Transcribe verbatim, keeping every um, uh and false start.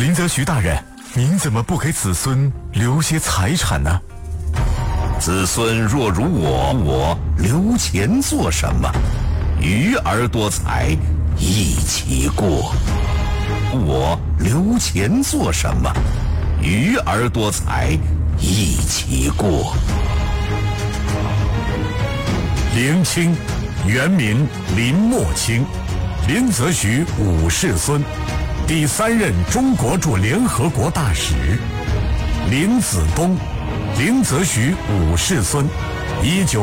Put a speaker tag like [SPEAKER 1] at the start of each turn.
[SPEAKER 1] 林则徐大人，您怎么不给子孙留些财产呢？
[SPEAKER 2] 子孙若如我，我留钱做什么？余而多财，一其过。我留钱做什么？余而多财，一其过。
[SPEAKER 3] 林清，原名林默清，林则徐五世孙，第三任中国驻联合国大使。林子东，林则徐五世孙，一九